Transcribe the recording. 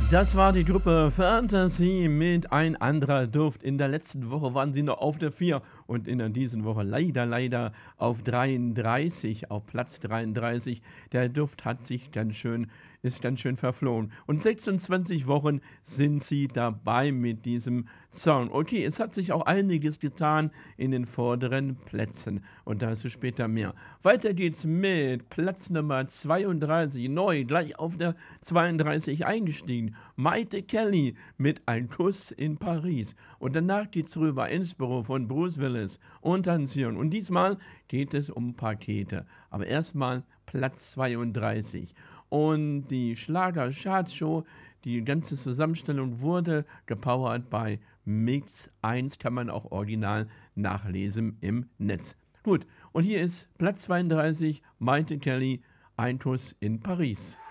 Das war die Gruppe Fantasy mit Ein anderer Duft. In der letzten Woche waren sie noch auf der 4 und in der diesen Woche leider auf 33, auf Platz 33. Der Duft hat sich ist ganz schön verflogen. Und 26 Wochen sind sie dabei mit diesem Song. Okay, es hat sich auch einiges getan in den vorderen Plätzen und dazu später mehr. Weiter geht's mit Platz Nummer 32, neu, gleich auf der 32 eingestiegen. Maite Kelly mit Ein Kuss in Paris. Und danach geht's rüber ins Büro von Bruce Willis und Ansion. Und diesmal geht es um Pakete. Aber erstmal Platz 32. Und die Schlager-Charts-Show, die ganze Zusammenstellung wurde gepowert bei Mix 1, kann man auch original nachlesen im Netz. Gut, und hier ist Platz 32, Maite Kelly, Ein Kuss in Paris.